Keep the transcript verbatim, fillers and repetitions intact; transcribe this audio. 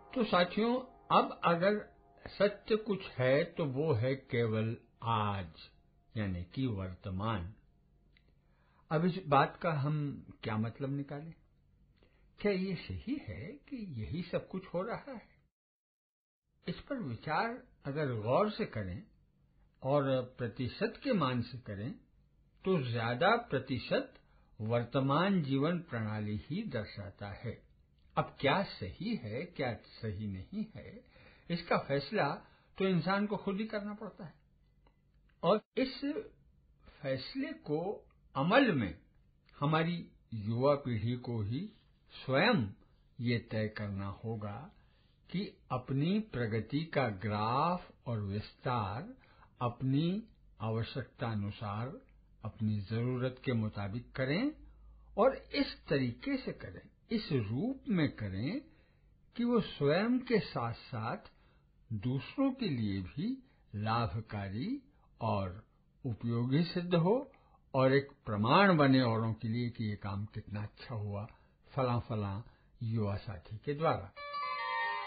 तो साथियों, अब अगर सत्य कुछ है तो वो है केवल आज, यानी कि वर्तमान। अब इस बात का हम क्या मतलब निकालें? क्या ये सही है कि यही सब कुछ हो रहा है? इस पर विचार अगर गौर से करें और प्रतिशत के मान से करें तो ज्यादा प्रतिशत वर्तमान जीवन प्रणाली ही दर्शाता है। अब क्या सही है, क्या सही नहीं है, इसका फैसला तो इंसान को खुद ही करना पड़ता है, और इस फैसले को अमल में हमारी युवा पीढ़ी को ही स्वयं ये तय करना होगा कि अपनी प्रगति का ग्राफ और विस्तार अपनी आवश्यकता अनुसार, अपनी जरूरत के मुताबिक करें, और इस तरीके से करें, इस रूप में करें कि वो स्वयं के साथ साथ दूसरों के लिए भी लाभकारी और उपयोगी सिद्ध हो, और एक प्रमाण बने औरों के लिए कि ये काम कितना अच्छा हुआ फला फला युवा साथी के द्वारा।